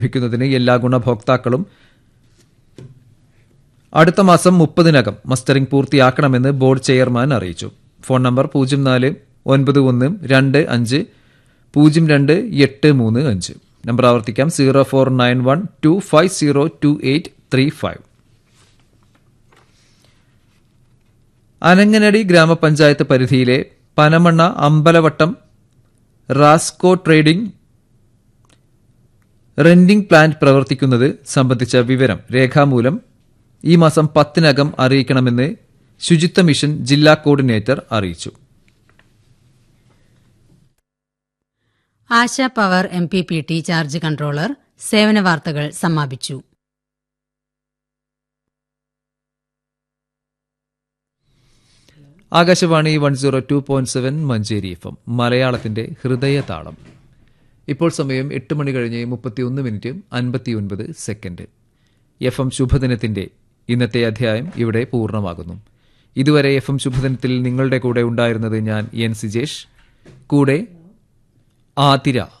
ലഭിക്കുന്നതിന് എല്ലാ ഗുണഭോക്താക്കളും അടുത്ത മാസം 30-നകം മസ്റ്ററിംഗ് പൂർത്തിയാക്കണമെന്ന് ബോർഡ് ചെയർമാൻ അറിയിച്ചു. Phone number 049125020835. നമ്പർ ആവർത്തിക്കാം 049125022835. അനങ്ങനടി ഗ്രാമപഞ്ചായത്ത് പരിധിയിലെ Panamanna Ambalavattam Rasco trading renting plant പ്രവർത്തിക്കുന്നത് സംബന്ധിച്ച വിവരം രേഖാമൂലം ഈ മാസം 10-നകം അറിയിക്കണമെന്ന് ശുചിത്വ മിഷൻ ജില്ലാ കോർഡിനേറ്റർ അറിയിച്ചു. ASHA power MPPT charge controller സേവന വാർത്തകൾ സമാപിച്ചു. ആകാശവാണി 102.7 മഞ്ചേരി FM മലയാളത്തിന്റെ ഹൃദയതാളം. ഇപ്പോൾ സമയം 8 മണി കഴിഞ്ഞ് 31:59. FM ശുഭദിനത്തിന്റെ ഇന്നത്തെ അധ്യായം ഇവിടെ പൂർണ്ണമാകുന്നു. ഇതുവരെ FM ശുഭദിനത്തിൽ നിങ്ങളുടെ കൂടെ ഉണ്ടായിരുന്നത് ഞാൻ എൻ സിജേഷ്, കൂടെ ആതിര.